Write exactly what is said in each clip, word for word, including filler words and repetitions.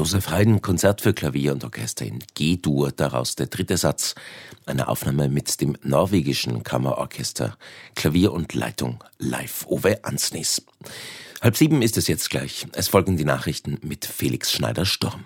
Josef Haydn, Konzert für Klavier und Orchester in G-Dur, daraus der dritte Satz, eine Aufnahme mit dem norwegischen Kammerorchester, Klavier und Leitung live, Ove Ansnes. Halb sieben ist es jetzt gleich. Es folgen die Nachrichten mit Felix Schneider-Storm.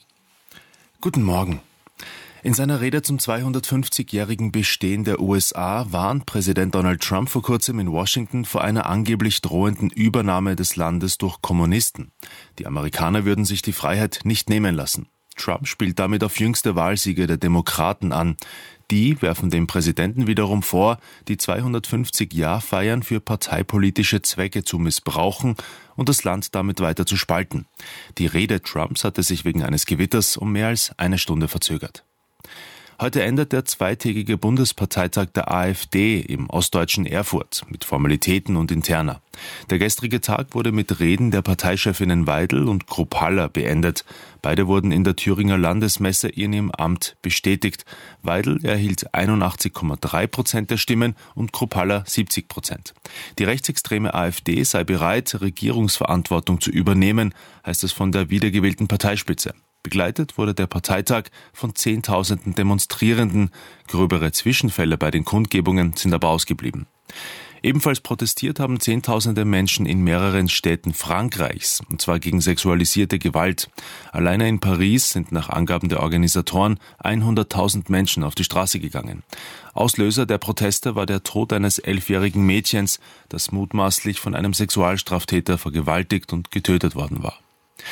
Guten Morgen. In seiner Rede zum zweihundertfünfzigjährigen Bestehen der U S A warnt Präsident Donald Trump vor kurzem in Washington vor einer angeblich drohenden Übernahme des Landes durch Kommunisten. Die Amerikaner würden sich die Freiheit nicht nehmen lassen. Trump spielt damit auf jüngste Wahlsiege der Demokraten an. Die werfen dem Präsidenten wiederum vor, die zweihundertfünfzig-Jahr-Feiern für parteipolitische Zwecke zu missbrauchen und das Land damit weiter zu spalten. Die Rede Trumps hatte sich wegen eines Gewitters um mehr als eine Stunde verzögert. Heute endet der zweitägige Bundesparteitag der AfD im ostdeutschen Erfurt mit Formalitäten und Interna. Der gestrige Tag wurde mit Reden der Parteichefinnen Weidel und Kruppalla beendet. Beide wurden in der Thüringer Landesmesse in ihrem Amt bestätigt. Weidel erhielt einundachtzig Komma drei Prozent der Stimmen und Kruppalla siebzig Prozent. Die rechtsextreme AfD sei bereit, Regierungsverantwortung zu übernehmen, heißt es von der wiedergewählten Parteispitze. Begleitet wurde der Parteitag von Zehntausenden Demonstrierenden. Gröbere Zwischenfälle bei den Kundgebungen sind aber ausgeblieben. Ebenfalls protestiert haben Zehntausende Menschen in mehreren Städten Frankreichs, und zwar gegen sexualisierte Gewalt. Alleine in Paris sind nach Angaben der Organisatoren hunderttausend Menschen auf die Straße gegangen. Auslöser der Proteste war der Tod eines elfjährigen Mädchens, das mutmaßlich von einem Sexualstraftäter vergewaltigt und getötet worden war.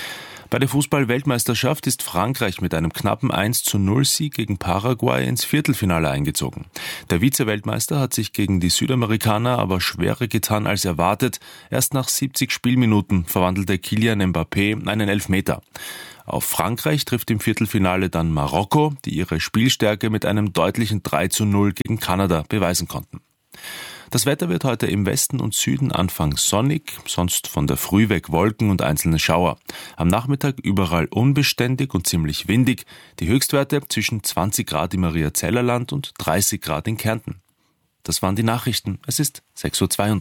Bei der Fußball-Weltmeisterschaft ist Frankreich mit einem knappen eins zu null Sieg gegen Paraguay ins Viertelfinale eingezogen. Der Vize-Weltmeister hat sich gegen die Südamerikaner aber schwerer getan als erwartet. Erst nach siebzig Spielminuten verwandelte Kylian Mbappé einen Elfmeter. Auf Frankreich trifft im Viertelfinale dann Marokko, die ihre Spielstärke mit einem deutlichen drei zu null gegen Kanada beweisen konnten. Das Wetter wird heute im Westen und Süden anfangs sonnig, sonst von der Früh weg Wolken und einzelne Schauer. Am Nachmittag überall unbeständig und ziemlich windig. Die Höchstwerte zwischen zwanzig Grad im Mariazellerland und dreißig Grad in Kärnten. Das waren die Nachrichten. Es ist sechs Uhr zweiunddreißig.